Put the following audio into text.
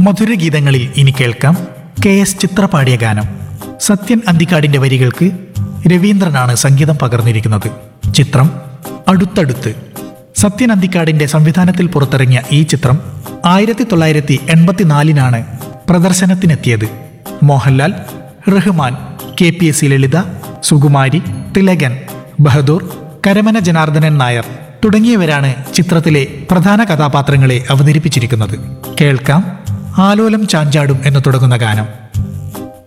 മധുരഗീതങ്ങളിൽ ഇനി കേൾക്കാം KS ചിത്ര പാടിയ ഗാനം. സത്യൻ അന്തിക്കാടിന്റെ വരികൾക്ക് രവീന്ദ്രനാണ് സംഗീതം പകർന്നിരിക്കുന്നത്. ചിത്രം അടുത്തടുത്ത്. സത്യൻ അന്തിക്കാടിന്റെ സംവിധാനത്തിൽ പുറത്തിറങ്ങിയ ഈ ചിത്രം 1984 പ്രദർശനത്തിനെത്തിയത്. മോഹൻലാൽ, റഹ്മാൻ, KPSC ലളിത, സുകുമാരി, തിലകൻ, ബഹദൂർ, കരമന ജനാർദ്ദനൻ നായർ തുടങ്ങിയവരാണ് ചിത്രത്തിലെ പ്രധാന കഥാപാത്രങ്ങളെ അവതരിപ്പിച്ചിരിക്കുന്നത്. കേൾക്കാം ആലോലം ചാഞ്ചാടും എന്ന് തുടങ്ങുന്ന ഗാനം.